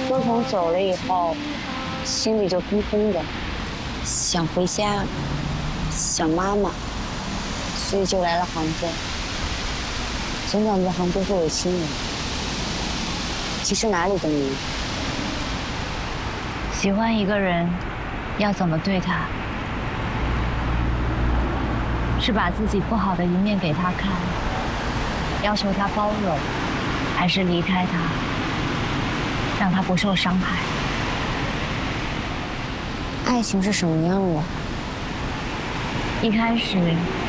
自从走了以后，心里就空空的，想回家，想妈妈，所以就来了杭州。总感觉杭州会有亲人，其实哪里都没有。 喜欢一个人，要怎么对他？是把自己不好的一面给他看，要求他包容，还是离开他，让他不受伤害？ 爱情是什么样的？ 一开始